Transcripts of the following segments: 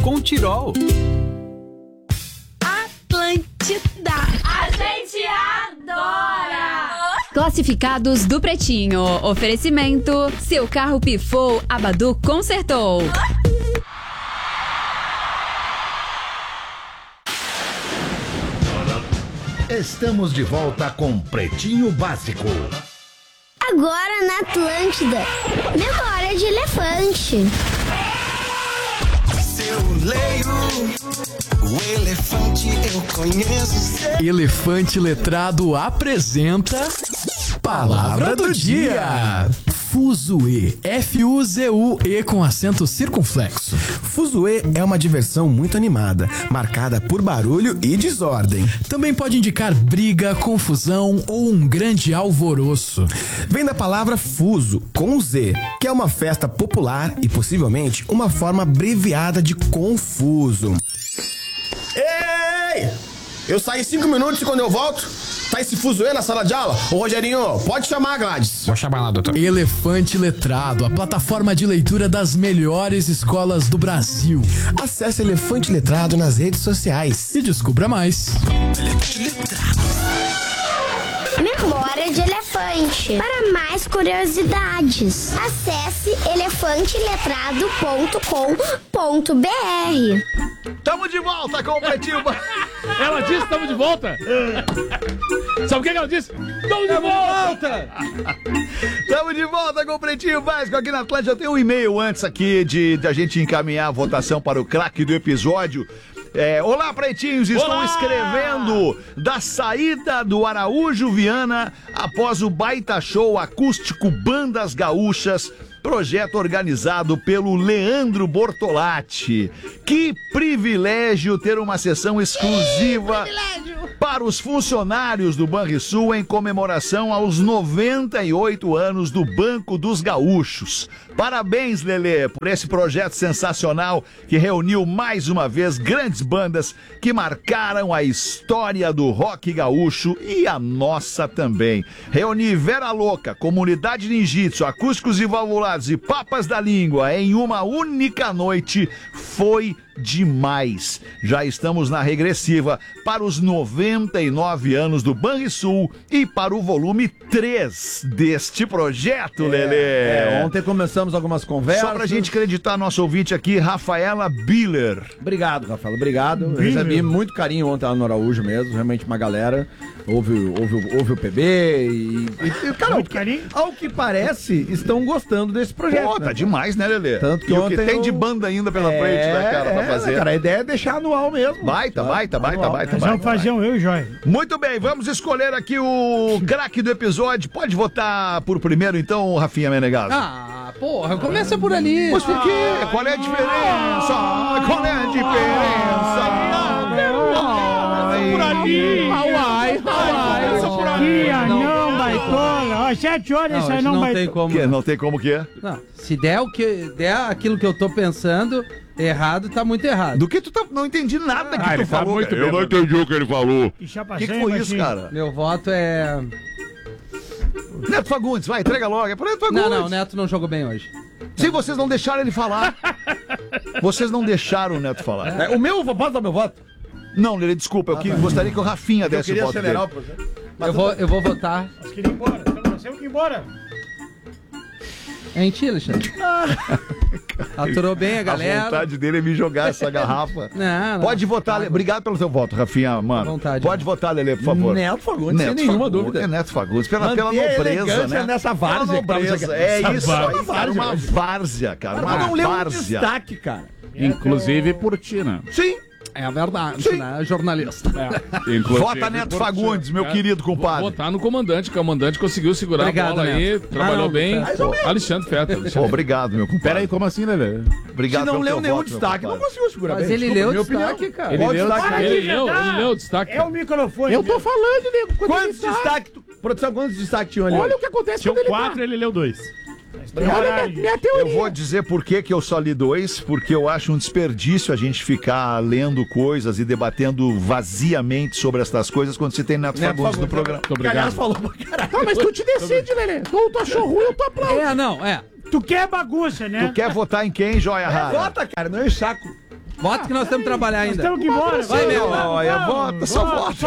com Tirol. Atlântida. A gente adora! Classificados do Pretinho. Oferecimento. Seu carro pifou, a Badu consertou. Estamos de volta com Pretinho Básico. Agora na Atlântida. Memória de elefante. Se eu leio o elefante, eu conheço. Elefante Letrado apresenta Palavra do Dia. Fuzue, F-U-Z-U-E com acento circunflexo. Fuzue é uma diversão muito animada, marcada por barulho e desordem. Também pode indicar briga, confusão ou um grande alvoroço. Vem da palavra fuso, com Z, que é uma festa popular e possivelmente uma forma abreviada de confuso. Ei! Eu saí 5 minutos e quando eu volto, tá esse fuzuê na sala de aula? Ô Rogerinho, pode chamar a Gladys. Vou chamar lá, doutor. Elefante Letrado, a plataforma de leitura das melhores escolas do Brasil. Acesse Elefante Letrado nas redes sociais e descubra mais. Memória de elefante. Para mais curiosidades, acesse elefanteletrado.com.br. Tamo de volta com o Pretinho Básico. Ela disse tamo de volta? Sabe o que ela disse? Tamo de volta! Tamo de volta com o Pretinho Básico aqui na Atlântida. Eu tenho um e-mail antes aqui de a gente encaminhar a votação para o craque do episódio. Olá, pretinhos, estou escrevendo da saída do Araújo Viana após o baita show acústico Bandas Gaúchas, projeto organizado pelo Leandro Bortolatti. Que privilégio ter uma sessão exclusiva para os funcionários do Banrisul em comemoração aos 98 anos do Banco dos Gaúchos. Parabéns, Lelê, por esse projeto sensacional que reuniu mais uma vez grandes bandas que marcaram a história do rock gaúcho e a nossa também. Reunir Vera Louca, Comunidade Ninjitsu, Acústicos e Valvulados e Papas da Língua em uma única noite foi demais. Já estamos na regressiva para os 99 anos do Banrisul e para o volume 3 deste projeto, Lelê. Ontem começamos algumas conversas. Só pra gente acreditar nosso ouvinte aqui, Rafaela Biller. Obrigado, Rafaela, obrigado. Eu recebi muito carinho ontem lá no Araújo mesmo, realmente uma galera ouve o PB e cara, ao que parece, estão gostando desse projeto. Pô, tá demais, né, Lelê? Tanto que e ontem o que tem de banda ainda pela frente, né, cara, pra fazer. Cara, a ideia é deixar anual mesmo. Baita. Vamos fazer um eu e Jóia. Muito bem, vamos escolher aqui o craque do episódio. Pode votar por primeiro, então, Rafinha Menegaso. Ah, porra, começa por ali. Mas por quê? Qual é a diferença? Qual é a diferença? Por ali. Hawaii. Por ali. Não, baitola. Ó, 7 horas isso aí não vai. Não tem como. Não tem como que é? Não, se der aquilo que eu tô pensando errado, tá muito errado. Do que tu tá... Não entendi nada que tu falou. Muito eu não entendi o que ele falou. O que foi isso, cara? Meu voto é... Neto Fagundes, vai, entrega logo. É pro Neto Fagundes. Não, o Neto não jogou bem hoje. Se vocês não deixaram ele falar. Vocês não deixaram o Neto falar. Posso dar meu voto? Não, Lelê, desculpa. Eu gostaria que o Rafinha desse o voto dele. Eu vou votar. Nós queríamos ir embora. Nós temos que ir embora. É em ti, Alexandre. Aturou bem a galera. A vontade dele é me jogar essa garrafa. Não. Pode votar, Obrigado pelo seu voto, Rafinha, mano. Vontade, Pode votar, Lelê, por favor. Neto Fagundes, sem nenhuma dúvida. É Neto Fagundes, pela nobreza, né? Nessa várzea. Isso aí, cara, uma várzea, cara. Uma não leu um várzea. destaque, cara. Inclusive por ti, né? Sim. É verdade, né? Jornalista. Vota Neto Fagundes, meu querido compadre. Vou votar no comandante, que o comandante conseguiu segurar a bola aí, trabalhou bem. Alexandre Fetter. Obrigado, meu compadre. Pera aí, como assim, Lelê? Obrigado. Se não leu nenhum destaque, não conseguiu segurar bem. Mas ele leu o destaque, cara. Ele leu o destaque. É o microfone. Eu tô falando, nego. Quantos destaques? Produção, quantos destaques tinham ali? Olha o que acontece Tinham quando ele 4, ele leu 2. Olha minha teoria. Eu vou dizer por que eu só li 2, porque eu acho um desperdício a gente ficar lendo coisas e debatendo vaziamente sobre estas coisas quando você tem Neto Fagundes no programa. Muito obrigado. Falou pra caralho. Tá, mas tu te decide, Lelê. Tu achou ruim, eu tô aplaudindo. Não. Tu quer bagunça, né? Tu quer votar em quem, Joia Rara? Vota, cara, não é saco. Vota que nós temos que trabalhar ainda. Temos que ir embora. Vai, meu. Olha, vota, só vota.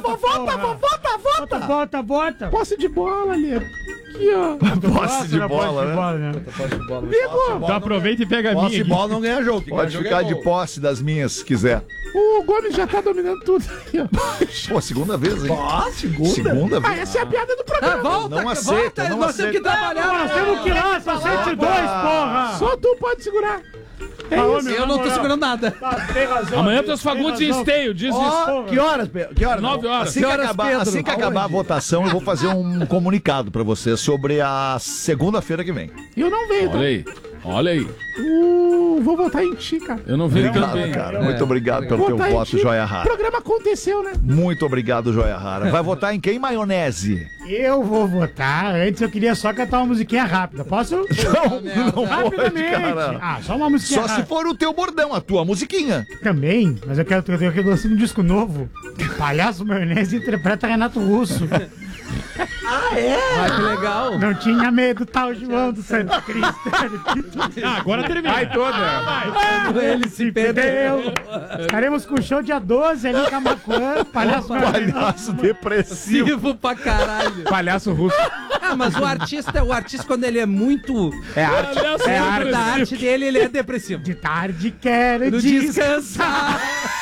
Vota. Posse de bola ali. Aqui, ó. Posse de bola, né? Então aproveita e pega a minha Posse de aqui. bola não ganha jogo. Quem Pode ganha ficar jogo de é gol. posse das minhas, se quiser. O Gomes já tá dominando tudo aqui, ó. Pô, segunda vez, hein? Segunda? Segunda vez. Essa é a piada do programa. Volta, Não aceita, não nós temos que aceita. trabalhar. Nós temos que ir lá, são 102, porra. Só tu pode segurar. É Ô, isso. meu, Eu na não tô moral. segurando nada. Tem razão. Amanhã tem os Fagundes em esteio, diz isso. Ó, que horas, Pedro? Que horas? 9 horas. Assim que, horas, acabar, Pedro? assim que acabar a Aonde? votação, eu vou fazer um comunicado pra você sobre a segunda-feira que vem. Eu não venho, tá? Olha aí. Vou votar em ti, cara. Eu não venho Obrigado, também. cara. Muito obrigado pelo teu Votar em voto, ti. Joia O Rara. programa aconteceu, né? Muito obrigado, Joia Rara. Vai votar em quem, Maionese? Eu vou votar. Antes eu queria só cantar uma musiquinha rápida. Posso? Não pode, Rapidamente. cara. Ah, só uma musiquinha Só se rápida. for o teu bordão, a tua musiquinha. Também, mas eu quero lançar um disco novo. Palhaço Maionese interpreta Renato Russo. Ah, que legal. Não tinha medo, tal João do Santo Cristo. Agora termina. Vai toda. Ele se perdeu. Estaremos com o show dia 12 ali em Camaquã. Palhaço Maionese. Palhaço depressivo. Vivo pra caralho. Palhaço russo. Ah, mas o artista quando ele é muito... É arte. É a arte. A arte dele, ele é depressivo. De tarde quero No descansar.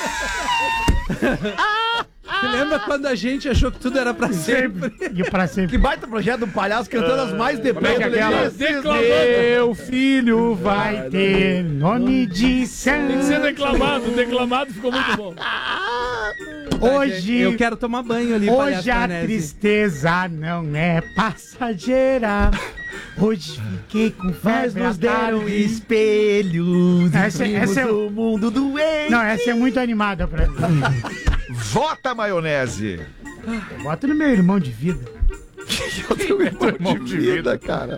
Você lembra quando a gente achou que tudo era pra sempre? E o pra sempre. Que baita projeto do palhaço cantando as mais depressas. Meu filho vai ter nome de santo. Tem que ser declamado. Declamado ficou muito bom. Hoje, Eu quero tomar banho ali, hoje palhaço a Maionese. tristeza não é passageira. Hoje fiquei com febre. Nos deram espelhos. Essa é o mundo doente. Não, essa é muito animada pra mim. Vota, Maionese. Bota no meu irmão de vida, Eu tenho irmão de vida, cara.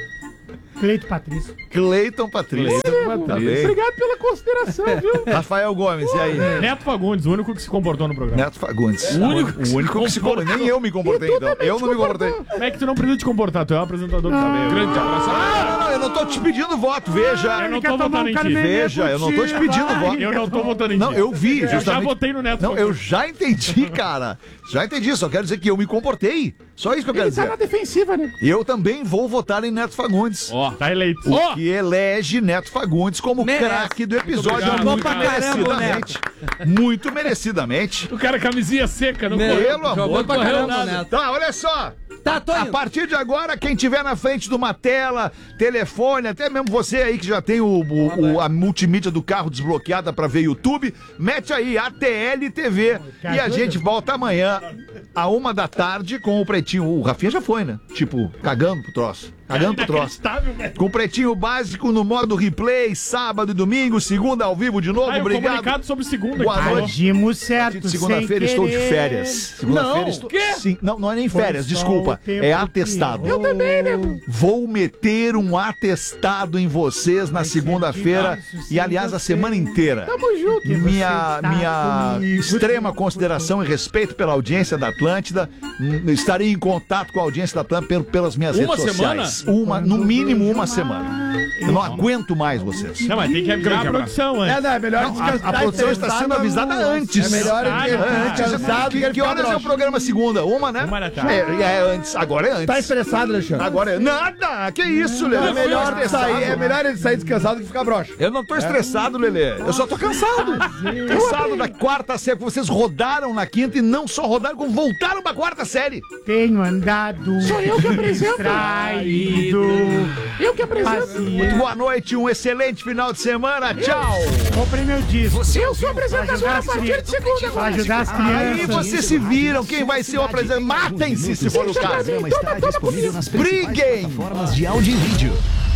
Cleito Patrício. Cleiton Patrício. Tá bem. Obrigado pela consideração, viu? Rafael Gomes, e aí? Neto Fagundes, o único que se comportou no programa. Neto Fagundes. O único que se comportou. Nem eu me comportei, então. Eu não me comportei. Como é que tu não precisa te comportar? Tu é um apresentador do cabelo. Grande abraço. Não, eu não tô te pedindo voto, veja. Eu não quer tô tomar votando um em ti. Carmenem Veja, eu não tô te pedindo vai. voto. Eu não tô votando em ti. Não, eu vi, Eu já justamente. votei no Neto Não, Fagundes. eu já entendi, cara. Já entendi, só quero dizer que eu me comportei. Só isso que eu quero Ele tá na dizer. defensiva, né? Eu também vou votar em Neto Fagundes. Ó, tá eleito. O Ó, que elege Neto Fagundes como Merece. craque do episódio. obrigado, Muito pra caramba, merecidamente. Muito merecidamente. o cara camisinha seca, não Meu, correu. Pelo jogou amor pra de Deus. caramba, Neto. Tá, olha só. Tá, tô A indo. partir de agora, quem tiver na frente de uma tela, telefone, até mesmo você aí que já tem a multimídia do carro desbloqueada pra ver YouTube, mete aí ATL TV. E a gente volta amanhã, à 1h com o Pretinho. O Rafinha já foi, né? Tipo, cagando pro troço. Cagando pro troço. Inacreditável, velho. Com o Pretinho Básico no modo replay, sábado e domingo, segunda ao vivo de novo. Ah, e o Obrigado. comunicado sobre segunda. Boa que falou. noite. Agimos A certo, partir de segunda-feira sem estou de querer. férias. Segunda-feira Não, estou. quê? Sim, não é nem férias, Foi só desculpa. o tempo É que atestado. eu também, né? Vou meter um atestado em vocês na segunda-feira e, aliás, a semana inteira. Tamo junto. Minha extrema consideração e respeito pela audiência da Atlântida. Estarei em contato com a audiência da Atlântida pelas minhas Uma redes sociais. No mínimo uma semana. Eu não aguento mais vocês. Não, mas tem que avisar a produção antes. Não, é melhor Não, descansar. a produção está sendo avisada antes. É melhor descansado do Que horas é o programa segunda? Uma, né? 1 da tarde. É antes. Agora é antes. Tá estressado, Alexandre? Agora é. Nada! Que isso, Lelê? É melhor sair, é melhor ele sair descansado que ficar broxa. Eu não tô estressado, Lelê. Eu só tô cansado. Cansado da quarta série. Vocês rodaram na quinta e não só rodaram, como voltaram pra quarta série. Tenho andado. Sou eu que apresento. Distraído. Eu que apresento. Muito boa noite, um excelente final de semana. Tchau. Comprei meu disco. Eu sou apresentador a partir de segunda. Pra ajudar as Aí crianças. vocês se viram. Quem vai ser o apresentador? Matem-se, se for o caso. programa está disponível nas principais Briguem! plataformas de áudio e vídeo.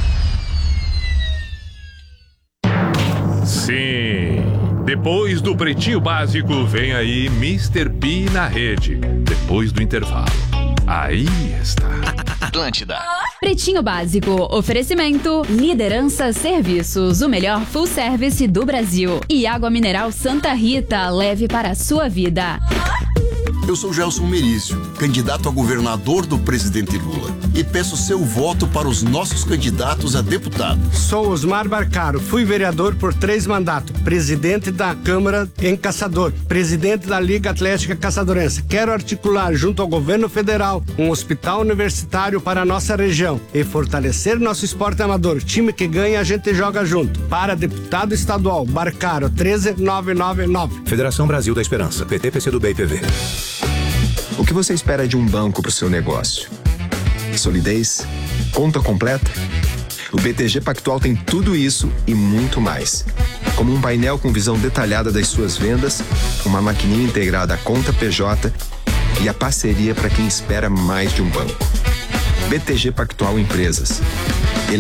Sim. Depois do Pretinho Básico, vem aí Mr. P na rede. Depois do intervalo. Aí está. Atlântida. Pretinho Básico, oferecimento, Liderança Serviços, o melhor full service do Brasil. E água mineral Santa Rita, leve para a sua vida. Eu sou Gelson Merizio, candidato a governador do presidente Lula. e peço seu voto para os nossos candidatos a deputado. Sou Osmar Barcaro, fui vereador por 3 mandatos, presidente da Câmara em Caçador, presidente da Liga Atlética Caçadorense. Quero articular junto ao governo federal um hospital universitário para a nossa região e fortalecer nosso esporte amador. Time que ganha, a gente joga junto. Para deputado estadual, Barcaro, 13999. Federação Brasil da Esperança, PT, PCdoB e PV. O que você espera de um banco para o seu negócio? Solidez? Conta completa? O BTG Pactual tem tudo isso e muito mais. Como um painel com visão detalhada das suas vendas, uma maquininha integrada à conta PJ e a parceria para quem espera mais de um banco. BTG Pactual Empresas.